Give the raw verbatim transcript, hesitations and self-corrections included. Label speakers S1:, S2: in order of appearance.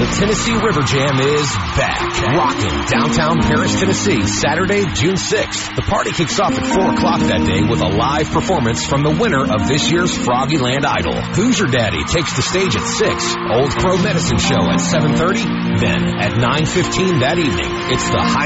S1: Tennessee River Jam is back. Rockin' downtown Paris, Tennessee, Saturday, June sixth. The party kicks off at four o'clock that day with a live performance from the winner of this year's Froggyland Idol. Who's Your Daddy takes the stage at six. Old Crow Medicine Show at seven thirty. Then at nine fifteen that evening, it's the high